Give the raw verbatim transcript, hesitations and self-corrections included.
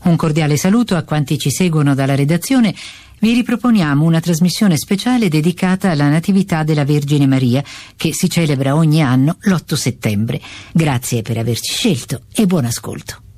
Un cordiale saluto a quanti ci seguono dalla redazione. Vi riproponiamo una trasmissione speciale dedicata alla Natività della Vergine Maria, che si celebra ogni anno l'otto settembre. Grazie per averci scelto e buon ascolto.